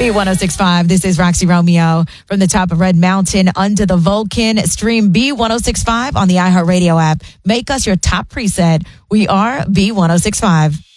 B1065. This is Roxy Romeo from the top of Red Mountain under the Vulcan. Stream B1065 on the iHeartRadio app. Make us your top preset. We are B1065.